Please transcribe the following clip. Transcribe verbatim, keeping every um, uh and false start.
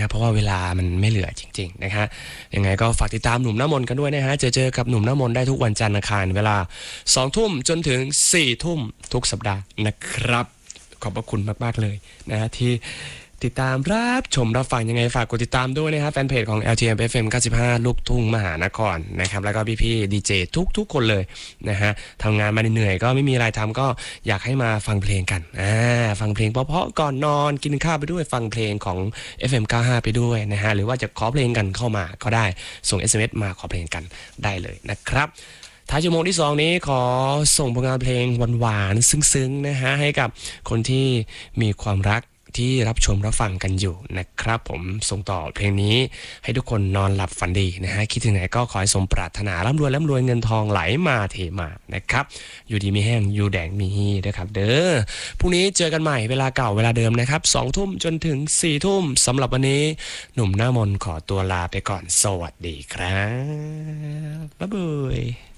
นะครับเพราะว่าเวลามันไม่เหลือจริงๆนะฮะยังไงก็ฝากติดตามหนุ่มหน้ามนต์กันด้วยนะฮะเจอเจอกับหนุ่มหน้ามนต์ได้ทุกวันจันทร์อังคารเวลาสองทุ่มจนถึงสี่ทุ่มทุกสัปดาห์นะครับขอบพระคุณมากๆเลยนะฮะที่ติดตามรับชมรับฟังยังไงฝากกดติดตามด้วยนะครับแฟนเพจของ แอล ที เอ็ม เอฟ เอ็ม เก้าสิบห้าลูกทุ่งมหานครนะครับแล้วก็พี่ๆดีเจทุกๆคนเลยนะฮะทำงานมาเหนื่อยก็ไม่มีอะไรทำก็อยากให้มาฟังเพลงกันอ่าฟังเพลงเพราะๆก่อนนอนกินข้าวไปด้วยฟังเพลงของ เอฟ เอ็ม เก้าสิบห้า ไปด้วยนะฮะหรือว่าจะขอเพลงกันเข้ามาก็ได้ส่ง เอส เอ็ม เอส มาขอเพลงกันได้เลยนะครับท้ายชั่วโมงที่สองนี้ขอส่งผลงานเพลงหวานๆซึ้งๆนะฮะให้กับคนที่มีความรักที่รับชมรับฟังกันอยู่นะครับผมส่งต่อเพลงนี้ให้ทุกคนนอนหลับฝันดีนะฮะคิดถึงไหนก็ขอให้สมปรารถนาร่ำรวยร่ำรวยเงินทองไหลมาเทมานะครับอยู่ดีมีแห้งอยู่แดงมีฮีนะครับเด้อพรุ่งนี้เจอกันใหม่เวลาเก่าเวลาเดิมนะครับสองทุ่มจนถึงสี่ทุ่มสำหรับวันนี้หนุ่มหน้ามนต์ขอตัวลาไปก่อนสวัสดีครับบ๊ายบาย